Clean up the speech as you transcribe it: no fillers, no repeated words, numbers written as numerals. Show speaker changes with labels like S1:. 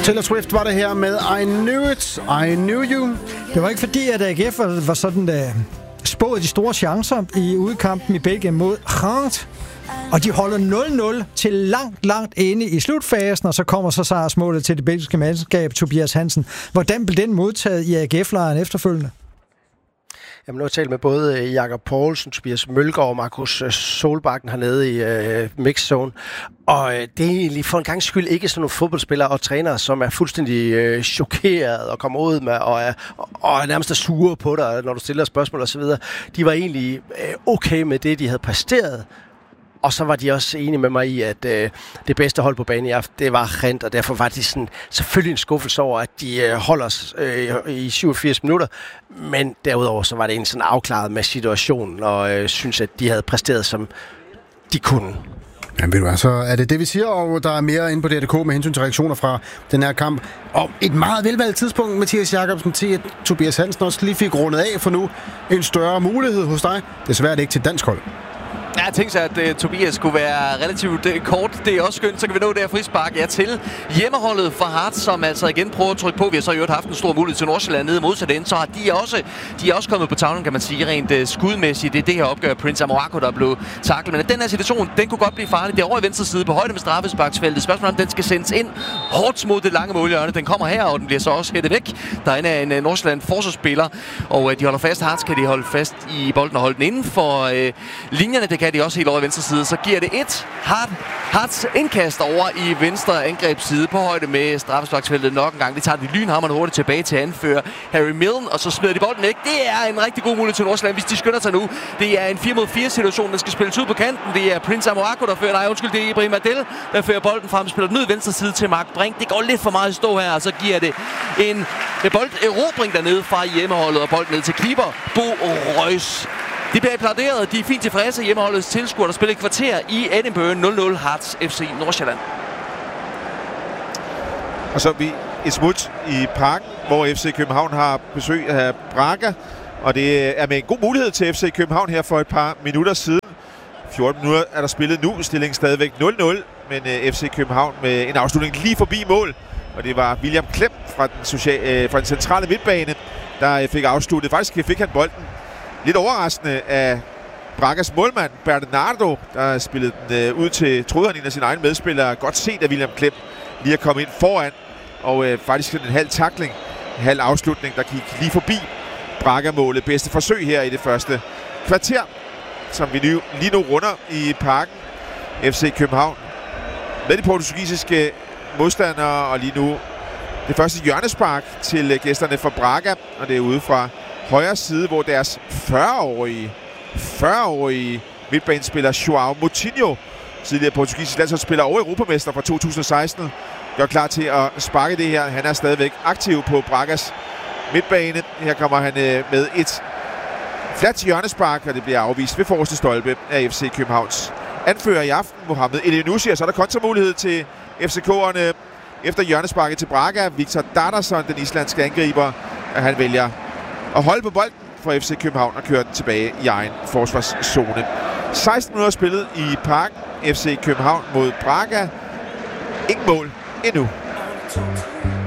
S1: Taylor Swift var det her med I Knew It, I Knew You.
S2: Det var ikke fordi, at AGF var sådan spået de store chancer i udkampen i Belgien mod Reims. Og de holder 0-0 til langt inde i slutfasen, og så kommer så sejrsmålet til det belgiske mandskab, Tobias Hansen. Hvordan blev den modtaget i AGF-lejren efterfølgende?
S3: Jamen, nu har jeg talt med både Jakob Poulsen, Tobias Mølgaard og Markus Solbakken hernede i mixzone. Og det er egentlig for en gangs skyld ikke sådan nogle fodboldspillere og trænere, som er fuldstændig chokeret og kommer ud med og er nærmest sure på dig, når du stiller spørgsmål osv. De var egentlig okay med det, de havde præsteret. Og så var de også enige med mig i, at det bedste hold på banen i aften, det var Rent, og derfor var de sådan, selvfølgelig en skuffelse over, at de holder os i 87 minutter. Men derudover så var det en sådan afklaret med situationen, og synes, at de havde præsteret, som de kunne.
S1: Ja, ved du hvad, så er det vi siger, og der er mere inde på DRDK med hensyn til reaktioner fra den her kamp. Og et meget velvalgt tidspunkt, Mathias Jacobsen, til at Tobias Hansen også lige fik rundet af for nu en større mulighed hos dig. Desværre er det ikke til dansk hold.
S4: Ja, jeg tænkte sig, at Tobias skulle være relativt kort. Det er også skønt, så kan vi nå det her frispark til hjemmeholdet for Hearts, som altså igen prøver at trykke på. Vi har så jo haft en stor mulighed til Nordsjælland nede modsat ende, så har de er også kommet på tavlen, kan man sige, rent skudmæssigt. Det er det her opgør, Prince Amoako, der blev tacklet. Men den her situation, den kunne godt blive farlig. Det er over i venstre side på højde med straffesparksfeltet. Spørgsmålet om den skal sendes ind hårdt mod det lange målhjørne. Den kommer her, og den bliver så også hættet væk. Derinde er en Nordsjælland forsvarsspiller, og de holder fast. Hearts kan de holde fast i bolden og holde den inden for linjerne. Det kan de også helt over i venstre side. Så giver det et Hearts indkast over i venstre angrebsside på højde med straffesparksfeltet nok en gang. Det tager de lynhammerne hurtigt tilbage til anfører Harry Milne, og så smider de bolden væk. Det er en rigtig god mulighed til Nordsjælland, hvis de skynder sig nu. Det er en 4-mod-4 situation, der skal spilles ud på kanten. Det er Prince Amoako, der fører, det er Ibrahim Adel, der fører bolden frem, spiller den ud i venstre side til Mark Brink. Det går lidt for meget i stå her, og så giver det en bolderobring dernede fra hjemmeholdet, og bolden ned til keeper Bo Reus. De bliver applauderet. De er fint tilfredse hjemmeholdets tilskuere, der spiller et kvarter i Edinburgh. 0-0 Hearts FC Nordsjælland.
S5: Og så er vi et smut i parken, hvor FC København har besøg af Braga. Og det er med en god mulighed til FC København her for et par minutter siden. 14 minutter er der spillet nu. Stillingen stadigvæk 0-0. Men FC København med en afslutning lige forbi mål. Og det var William Klem fra den centrale midtbane, der fik afsluttet. Faktisk fik han bolden lidt overraskende af Bragas målmand, Bernardo, der spillede den ud til, troede han, en af sine egne medspillere. Godt set af William Klem lige at komme ind foran, og faktisk en halv tackling, en halv afslutning, der gik lige forbi Braga-målet. Bedste forsøg her i det første kvarter, som vi lige nu runder i parken. FC København med de portugisiske modstandere, og lige nu det første hjørnespark til gæsterne fra Braga, og det er ude fra højre side, hvor deres 40-årige midtbanespiller João Moutinho, tidligere portugisisk landsholdsspiller og europamester fra 2016, gør klar til at sparke det her. Han er stadigvæk aktiv på Bragas midtbane. Her kommer han med et fladt hjørnespark, og det bliver afvist ved forreste stolpe af FC Københavns anfører i aften, Mohamed Elyounoussi. Og så er der kontramulighed til FCK'erne efter hjørnesparket til Braga. Victor Dardarsson, den islandske angriber, han vælger at holde på bolden for FC København og køre den tilbage i egen forsvarszone. 16 minutter spillet i parken. FC København mod Braga. Ingen mål endnu.